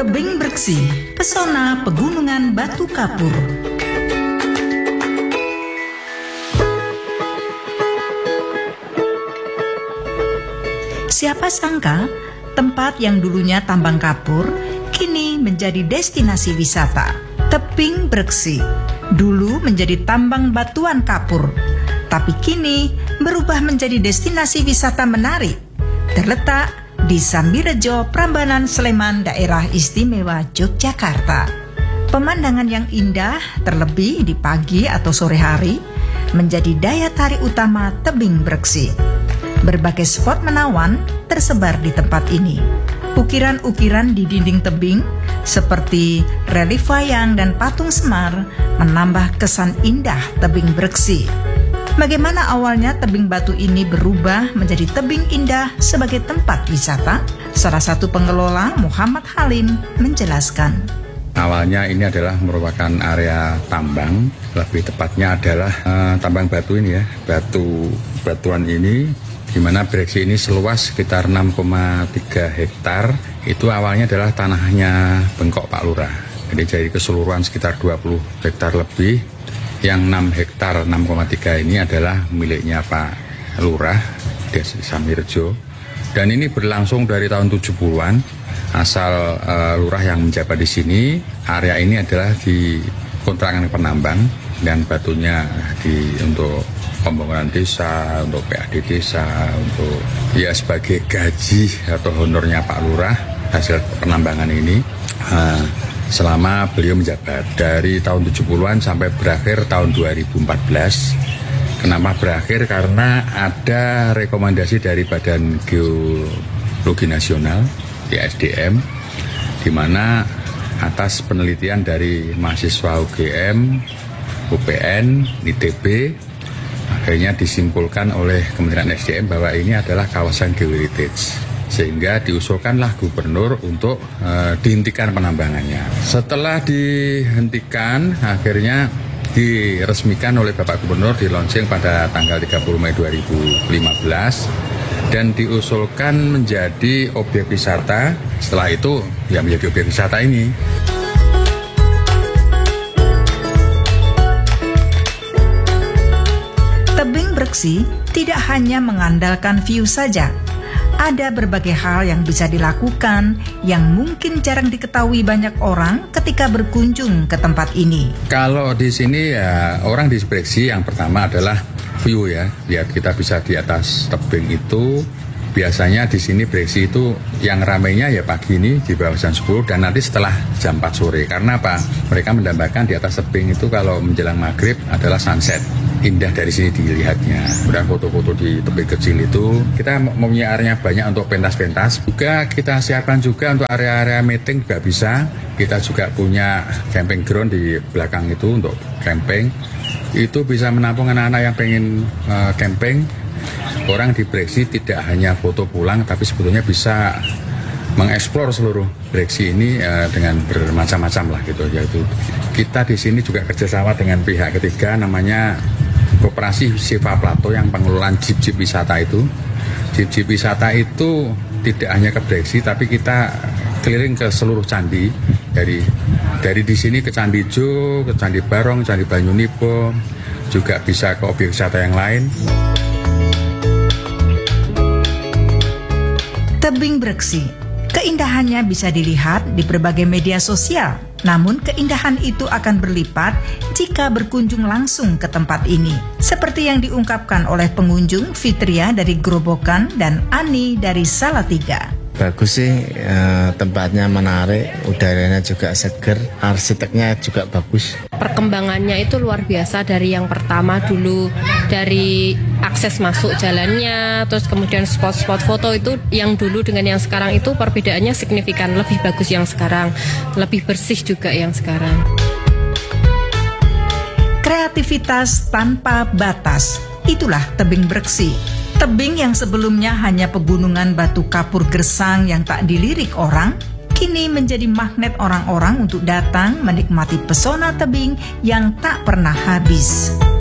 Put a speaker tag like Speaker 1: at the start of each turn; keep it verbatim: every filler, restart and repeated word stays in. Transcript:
Speaker 1: Tebing Breksi, pesona pegunungan Batu Kapur. Siapa sangka tempat yang dulunya tambang kapur kini menjadi destinasi wisata. Tebing Breksi dulu menjadi tambang batuan kapur, tapi kini berubah menjadi destinasi wisata menarik. Terletak di Sambirejo, Prambanan, Sleman, Daerah Istimewa Yogyakarta. Pemandangan yang indah, terlebih di pagi atau sore hari, menjadi daya tarik utama Tebing Breksi. Berbagai spot menawan tersebar di tempat ini. Ukiran-ukiran di dinding tebing seperti relief wayang dan patung Semar menambah kesan indah Tebing Breksi. Bagaimana awalnya tebing batu ini berubah menjadi tebing indah sebagai tempat wisata? Salah satu pengelola, Muhammad Halim, menjelaskan.
Speaker 2: Awalnya ini adalah merupakan area tambang, lebih tepatnya adalah uh, tambang batu ini ya, batu batuan ini, di mana Breksi ini seluas sekitar enam koma tiga hektar. Itu awalnya adalah tanahnya Bengkok Pak Lurah. Jadi dari keseluruhan sekitar dua puluh hektar lebih. Yang enam hektar enam koma tiga ini adalah miliknya Pak Lurah Desa Sambirejo. Dan ini berlangsung dari tahun tujuh puluhan. Asal uh, lurah yang menjabat di sini. Area ini adalah di kontrakan penambang dan batunya di untuk pembangunan desa, untuk P A D desa, untuk ya sebagai gaji atau honornya Pak Lurah hasil penambangan ini. Uh, selama beliau menjabat dari tahun tujuh puluhan sampai berakhir tahun dua ribu empat belas. Kenapa berakhir? Karena ada rekomendasi dari Badan Geologi Nasional D S D M, di mana atas penelitian dari mahasiswa U G M, U P N, I T B, akhirnya disimpulkan oleh Kementerian S D M bahwa ini adalah kawasan geoheritage. Sehingga diusulkanlah gubernur untuk e, dihentikan penambangannya. Setelah dihentikan, akhirnya diresmikan oleh Bapak Gubernur, di launching pada tanggal tiga puluh Mei dua ribu lima belas dan diusulkan menjadi objek wisata. Setelah itu ya menjadi objek wisata ini.
Speaker 1: Tebing Breksi tidak hanya mengandalkan view saja. Ada berbagai hal yang bisa dilakukan yang mungkin jarang diketahui banyak orang ketika berkunjung ke tempat ini.
Speaker 2: Kalau di sini ya orang di Breksi yang pertama adalah view ya. Lihat kita bisa di atas tebing itu. Biasanya di sini Breksi itu yang ramainya ya pagi ini di bawah jam sepuluh dan nanti setelah jam empat sore. Karena apa? Mereka mendambakan di atas tebing itu kalau menjelang maghrib adalah sunset. Indah dari sini dilihatnya. Kemudian foto-foto di tebing kecil itu kita mempunyai area banyak untuk pentas-pentas. Juga kita siapkan juga untuk area-area meeting juga bisa. Kita juga punya camping ground di belakang itu untuk camping. Itu bisa menampung anak-anak yang pengen uh, camping. Orang di Breksi tidak hanya foto pulang, tapi sebetulnya bisa mengeksplor seluruh Breksi ini uh, dengan bermacam-macam lah gitu. Yaitu kita di sini juga kerjasama dengan pihak ketiga namanya Koperasi Seva Plato yang pengelolaan jeep-jeep wisata itu. Jeep-jeep wisata itu tidak hanya ke Breksi, tapi kita keliling ke seluruh candi. Dari dari di sini ke Candi Jo, ke Candi Barong, Candi Banyunipo, juga bisa ke objek wisata yang lain.
Speaker 1: Tebing Breksi, keindahannya bisa dilihat di berbagai media sosial. Namun keindahan itu akan berlipat jika berkunjung langsung ke tempat ini. Seperti yang diungkapkan oleh pengunjung Fitria dari Grobogan dan Ani dari Salatiga.
Speaker 3: Bagus sih, eh, tempatnya menarik, udaranya juga seger, arsiteknya juga bagus.
Speaker 4: Perkembangannya itu luar biasa dari yang pertama dulu, dari akses masuk jalannya, terus kemudian spot-spot foto itu yang dulu dengan yang sekarang itu perbedaannya signifikan, lebih bagus yang sekarang, lebih bersih juga yang sekarang.
Speaker 1: Kreativitas tanpa batas, itulah Tebing Breksi. Tebing yang sebelumnya hanya pegunungan batu kapur gersang yang tak dilirik orang, kini menjadi magnet orang-orang untuk datang menikmati pesona tebing yang tak pernah habis.